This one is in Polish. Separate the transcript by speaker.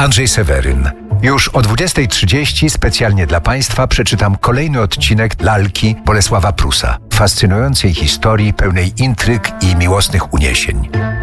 Speaker 1: Andrzej Seweryn. Już o 20:30 specjalnie dla Państwa przeczytam kolejny odcinek Lalki Bolesława Prusa, fascynującej historii pełnej intryg i miłosnych uniesień.